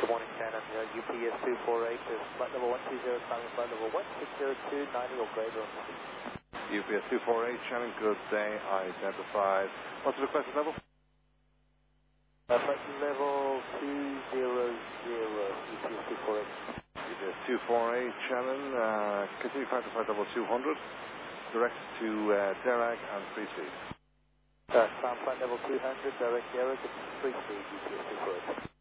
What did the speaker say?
Good morning, Shannon. UPS 248 is flight level 120, climbing flight level 1602, 90 or greater on the speed. UPS 248, Shannon, good day, identified. What's the requested level? Flight level 200, UPS 248. UPS 248, Shannon, continue climb to flight level 200, direct to Derag and free speed. Climb flight level 200, direct Derag and free speed, UPS 248.